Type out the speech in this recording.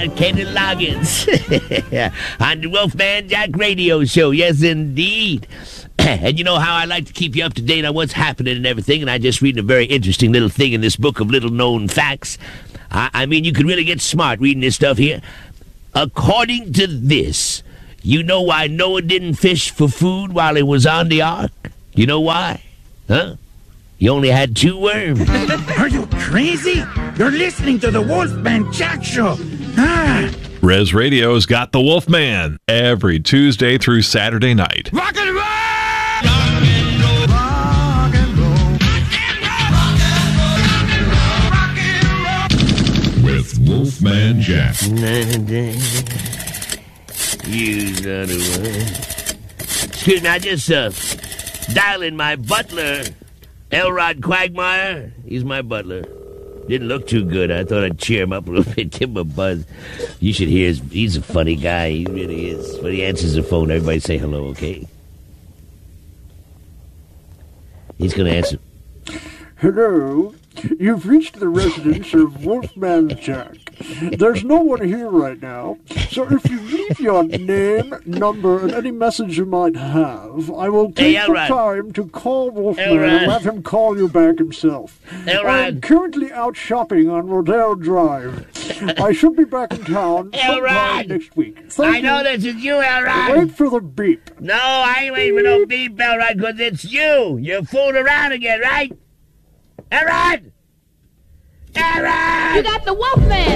Kenny Loggins on the Wolfman Jack radio show. Yes, indeed. And you know how I like to keep you up to date on what's happening and everything, and I just read a very interesting little thing in this book of little-known facts. I mean, you could really get smart reading this stuff here. According to this, you know why Noah didn't fish for food while he was on the ark? You know why? Huh? He only had 2 worms. Are you crazy? You're listening to the Wolfman Jack Show. Ah. Res Radio's got the Wolfman every Tuesday through Saturday night. Rock and roll! With Wolfman Jack. Excuse me, I just dialing my butler, Elrod Quagmire. He's my butler. Didn't look too good. I thought I'd cheer him up a little bit, give him a buzz. You should hear he's a funny guy. He really is. When he answers the phone, everybody say hello, okay? He's going to answer. Hello. You've reached the residence of Wolfman Jack. There's no one here right now, so if you leave your name, number, and any message you might have, I will take the time to call Wolfman and have him call you back himself. I'm currently out shopping on Rodeo Drive. I should be back in town sometime next week. I know this is you, Elrod. Wait for the beep. No, I ain't waiting for no beep, Elrod, because it's you. You're fooling around again, right? Elrod! Elrod! You got the Wolfman!